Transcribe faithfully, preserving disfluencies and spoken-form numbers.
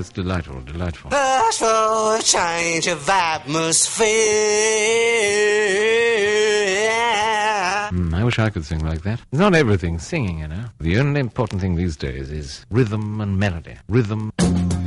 That's delightful, delightful. Ask for a change of atmosphere. Mm, I wish I could sing like that. It's not everything singing, you know. The only important thing these days is rhythm and melody. Rhythm...